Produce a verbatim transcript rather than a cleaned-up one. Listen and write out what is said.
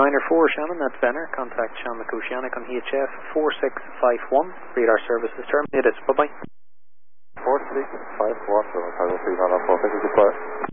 nine or four, Shannon, that's Venner. Contact Shannon Koscianek on H F four six five one. Radar services terminated. Bye-bye. four six five one, so I'll try to see how that four six is